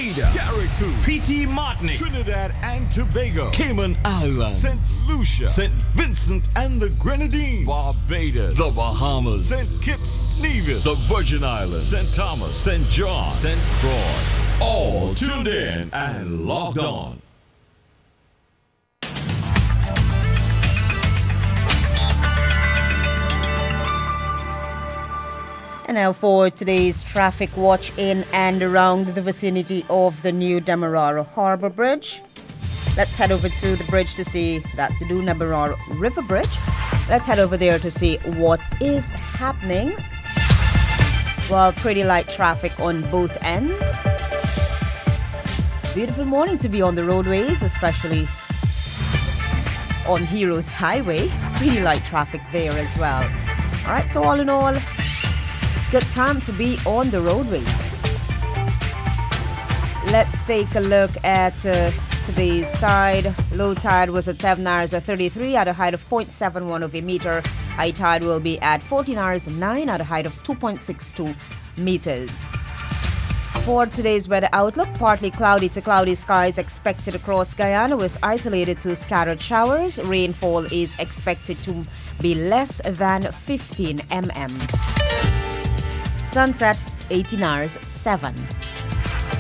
Bermuda, Carriacou, P.T. Martinique, Trinidad and Tobago, Cayman Islands, St. Lucia, St. Vincent and the Grenadines, Barbados, the Bahamas, St. Kitts, Nevis, the Virgin Islands, St. Thomas, St. John, St. Croix. all tuned in and logged on. And now for today's traffic watch in and around the vicinity of the new Demerara Harbour Bridge. Let's head over to the bridge to see, that's the new Demerara River Bridge. Let's head over there to see what is happening. Well, pretty light traffic on both ends. Beautiful morning to be on the roadways, especially on Heroes Highway. Pretty light traffic there as well. All right, so all in all, good time to be on the roadways. Let's take a look at today's tide. Low tide was at 7 hours at 33 at a height of 0.71 of a meter. High tide will be at 14 hours 9 at a height of 2.62 meters. For today's weather outlook, partly cloudy to cloudy skies expected across Guyana with isolated to scattered showers. Rainfall is expected to be less than 15 mm. Sunset 18 hours 7.